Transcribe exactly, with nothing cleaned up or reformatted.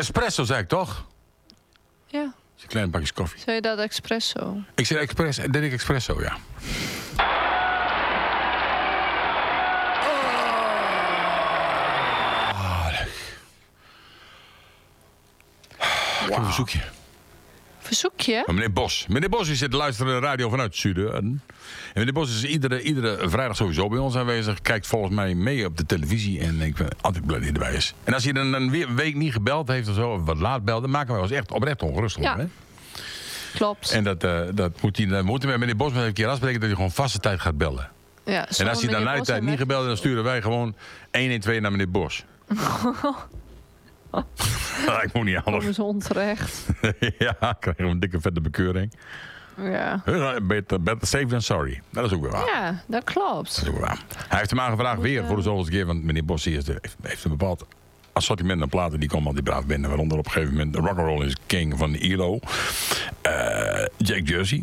Espresso, zei ik toch? Ja. Dat is een klein bakje koffie. Zei je dat espresso? Ik zei expres, deed ik espresso, ja. Oh, leuk. Ik heb een verzoekje. Verzoekje? Maar meneer Bos. Meneer Bos is het luisteren radio vanuit het zuiden. En meneer Bos is iedere, iedere vrijdag sowieso bij ons aanwezig. Kijkt volgens mij mee op de televisie. En ik ben altijd blij dat hij erbij is. En als hij dan een week niet gebeld heeft of zo, of wat laat belde, maken wij ons echt oprecht ongerust. Ja. Hè? Klopt. En dat, uh, dat moet hij, dan moeten we met meneer Bos met een keer afspreken dat hij gewoon vaste tijd gaat bellen. Ja, en als hij dan na de tijd niet gebeld, dan sturen wij gewoon honderdtwaalf naar meneer Bos. Ik moet niet Kom anders. eens onterecht. Ja, krijgen we een dikke vette bekeuring. Ja. Better, better safe than sorry. Dat is ook weer waar. Ja, dat klopt. Dat is ook weer waar. Hij heeft hem aangevraagd weer uh... voor de zoveelste keer. Want meneer Bos heeft, heeft een bepaald assortiment aan platen. Die komen al die braaf binnen. Waaronder op een gegeven moment de Rock'n'Roll is King van de I L O. Uh, Jack Jersey.